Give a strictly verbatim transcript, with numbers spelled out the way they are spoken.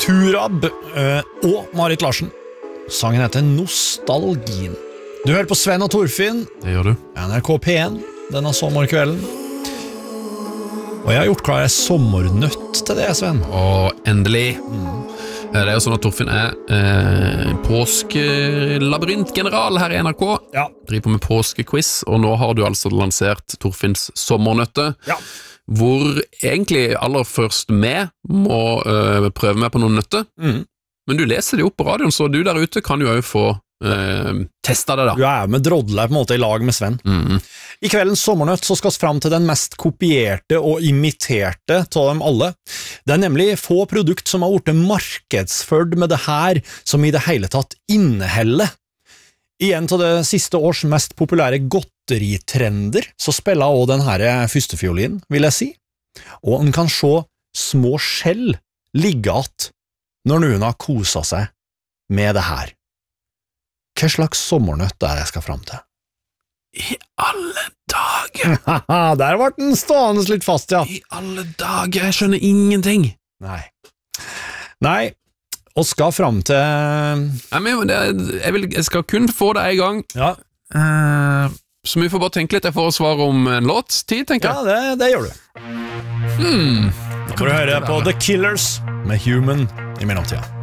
Turab øh, og Marit Larsen. Sangen heter Nostalgien. Du hører på Sven og Torfinn. Det gjør du. N R K P en denne sommerkvelden. Og jeg har gjort klar en sommernøtt til det, Sven. Og endelig. Mm. Det er jo sånn at Torfinn er eh, påskelabyrintgeneral her i N R K. Ja. Driver med påskequiz, og nå har du altså lansert Torfinns sommernøtte. Ja. Hvor egentlig aller først med må øh, prøve meg på noen nøtter. Mm. Men du leser det opp på radioen, så du der ute kan jo også få øh, testa det da. Du er med drodler på en måte i lag med Sven. Mm. I kveldens sommernøtt så skal vi fram til den mest kopierte og imiterte av dem alle. Det er nemlig få produkt som har vært markedsført med det her som i det hele tatt inneholder. I en av det siste års mest populære godteritrender så spiller også den her førstefiolin, vil jeg si. Og en kan se små skjell ligge att når noen har koset seg med det her. Hva slags sommernøtt er det jeg skal fram til? I alle dager! Haha, der var den stående litt fast, ja. I alle dager, jeg skjønner ingenting. Nei. Nei, og skal fram til... Nei, men det, jeg, vil, jeg skal kun få det en gang. Ja. Uh, så vi får bare tenke litt, jeg får svare om en låt, tid, tenker jeg. Ja, det, det gjør du. Hmm. Da får du høre på The Killers med Human i mellomtida.